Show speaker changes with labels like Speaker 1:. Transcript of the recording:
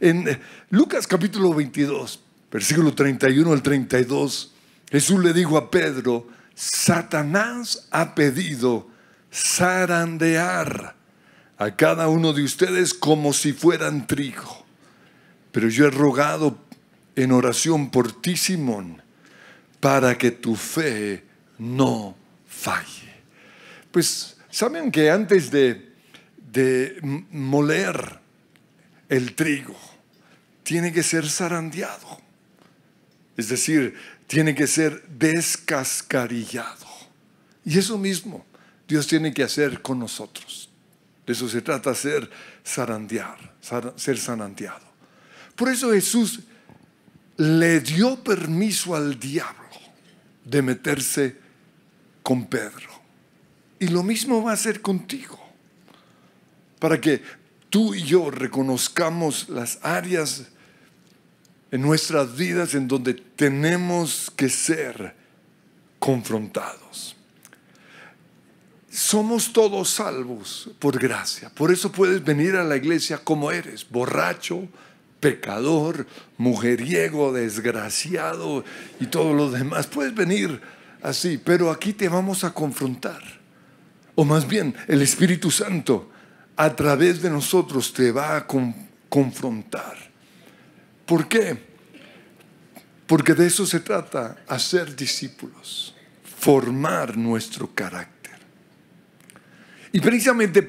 Speaker 1: En Lucas capítulo 22, versículo 31 al 32, Jesús le dijo a Pedro: Satanás ha pedido zarandear a cada uno de ustedes como si fueran trigo. Pero yo he rogado en oración por ti, Simón, para que tu fe no falle. Pues, ¿saben que antes de moler el trigo, tiene que ser zarandeado? Es decir, tiene que ser descascarillado. Y eso mismo Dios tiene que hacer con nosotros. De eso se trata, ser zarandeado. Por eso Jesús le dio permiso al diablo de meterse con Pedro. Y lo mismo va a hacer contigo. Para que tú y yo reconozcamos las áreas en nuestras vidas en donde tenemos que ser confrontados. Somos todos salvos por gracia. Por eso puedes venir a la iglesia como eres: borracho, pecador, mujeriego, desgraciado y todo lo demás. Puedes venir así, pero aquí te vamos a confrontar. O más bien, el Espíritu Santo a través de nosotros te va a confrontar. ¿Por qué? Porque de eso se trata, hacer discípulos, formar nuestro carácter. Y precisamente